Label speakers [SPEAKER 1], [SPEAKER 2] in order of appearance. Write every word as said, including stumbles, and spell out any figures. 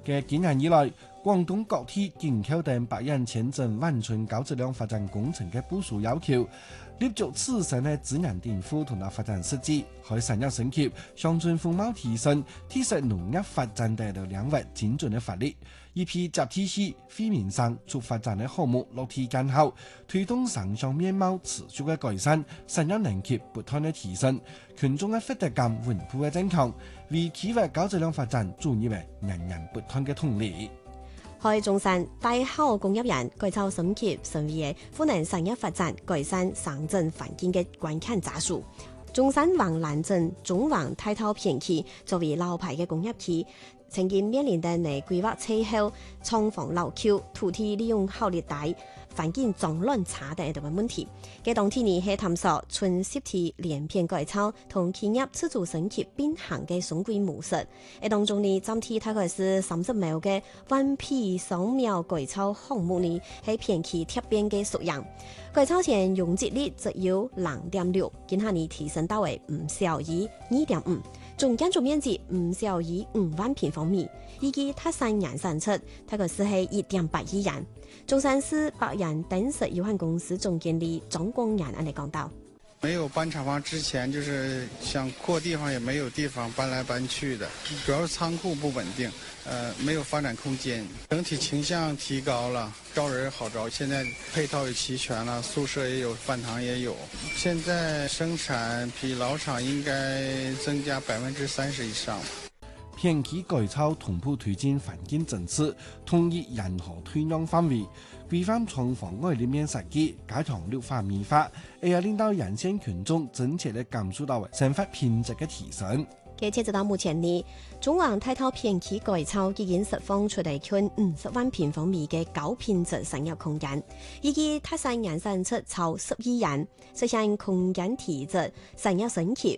[SPEAKER 1] 嘅幾年以來，廣東各地緊扣定白人簽證溫存高質量發展工程嘅部署要求，立足自身嘅資源顛覆同埋發展實際，喺產業升級、鄉村風貌提升、提升農業發展等嘅領域精準嘅發力，一批集體式、非民生促發展嘅項目落地建後，推動城鄉面貌持續嘅改善，產業能力不斷嘅提升，群眾嘅獲得感穩步嘅增強，為企業高質量發展注入嘅源源不斷嘅動力。
[SPEAKER 2] 喺中山大校工業園改造升級成為賦能產業發展、改善城鎮環境嘅關鍵因素。中山橫欄鎮中橫太頭片區作為老牌嘅工業區，曾經面臨嘅內規劃氣候、廠房老舊、土地利用效率大、環境髒亂差等等嘅問題。嘅當天呢係探索純濕地連片改造同企業自主升級並行嘅雙軌模式。誒當中呢，暫時大概是三十秒嘅灣皮掃描改造項目呢，喺片區貼邊嘅縮影。改造前容積率只有零點六，今下呢提升到為唔少於二點五。總建築面積唔少於五萬平方米，預計塔山岩產出大概是係一點八億元。中山市白洋燈飾有限公司總經理張光仁嚟講到：
[SPEAKER 3] 沒有搬廠房之前，就是想擴地方也沒有地方，搬來搬去的，主要是倉庫不穩定，呃，沒有發展空間。整體傾向提高了，招人好招，現在配套也齊全了，宿舍也有，飯堂也有。現在生產比老廠應該增加百分之三十以上。
[SPEAKER 1] 片區改造同步推進環境政策，統一任何推讓範圍，規範廠房外立面設計，加強綠化美化，也要令到沿線群眾真切地感受到生活品質嘅提升。
[SPEAKER 2] 嘅截止到目前呢，中橫太頭片區改造已經釋放出嚟近五十萬平方米嘅高品質產業空間，以及塔山岩產出超十億元，實現空間體質、產業升級、